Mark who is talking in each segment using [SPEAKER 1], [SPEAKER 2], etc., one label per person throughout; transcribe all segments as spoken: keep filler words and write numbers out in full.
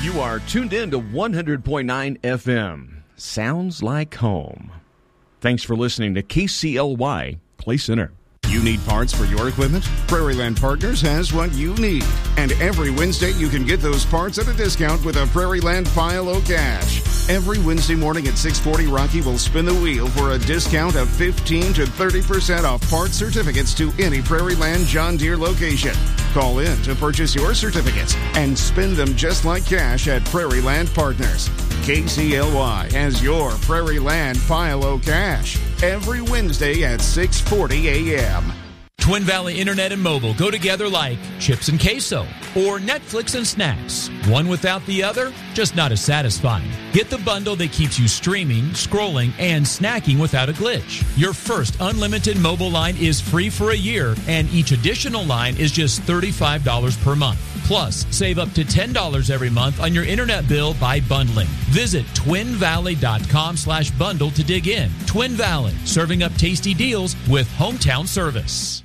[SPEAKER 1] You are tuned in to one hundred point nine F M. Sounds like home. Thanks for listening to K C L Y Clay Center.
[SPEAKER 2] You need parts for your equipment? Prairie Land Partners has what you need. And every Wednesday, you can get those parts at a discount with a Prairie Land Pile O Cash. Every Wednesday morning at six forty, Rocky will spin the wheel for a discount of fifteen to thirty percent off part certificates to any Prairie Land John Deere location. Call in to purchase your certificates and spend them just like cash at Prairie Land Partners. K C L Y has your Prairie Land Pile O Cash every Wednesday at six forty a.m.
[SPEAKER 3] Twin Valley Internet and Mobile go together like chips and queso or Netflix and snacks. One without the other, just not as satisfying. Get the bundle that keeps you streaming, scrolling, and snacking without a glitch. Your first unlimited mobile line is free for a year, and each additional line is just thirty-five dollars per month. Plus, save up to ten dollars every month on your internet bill by bundling. Visit twinvalley.com slash bundle to dig in. Twin Valley, serving up tasty deals with hometown service.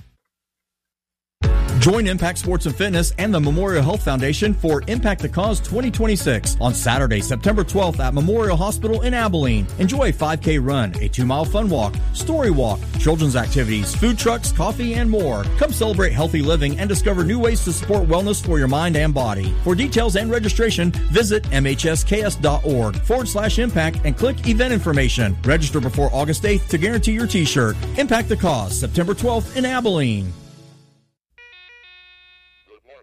[SPEAKER 4] Join Impact Sports and Fitness and the Memorial Health Foundation for Impact the Cause twenty twenty-six on Saturday, September twelfth at Memorial Hospital in Abilene. Enjoy a five K run, a two-mile fun walk, story walk, children's activities, food trucks, coffee, and more. Come celebrate healthy living and discover new ways to support wellness for your mind and body. For details and registration, visit mhsks.org forward slash impact and click event information. Register before August eighth to guarantee your t-shirt. Impact the Cause, September twelfth in Abilene.